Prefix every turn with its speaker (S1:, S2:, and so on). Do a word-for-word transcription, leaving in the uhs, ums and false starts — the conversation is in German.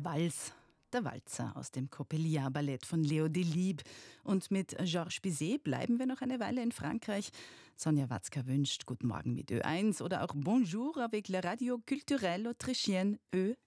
S1: Vals, der Walzer aus dem Coppelia-Ballett von Leo Delibes. Und mit Georges Bizet bleiben wir noch eine Weile in Frankreich. Sonja Watzka wünscht Guten Morgen mit Ö eins oder auch Bonjour avec la radio culturelle autrichienne Ö